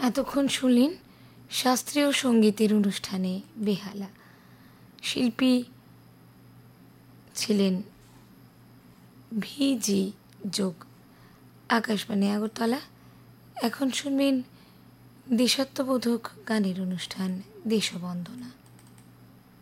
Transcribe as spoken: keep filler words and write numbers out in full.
এতক্ষণ শুনলেন শাস্ত্রীয় সঙ্গীতের অনুষ্ঠানে বেহালা। শিল্পী ছিলেন ভিজি যোগ। আকাশবাণী আগরতলা। এখন শুনবেন দেশাত্মবোধক গানের অনুষ্ঠান দেশবন্দনা।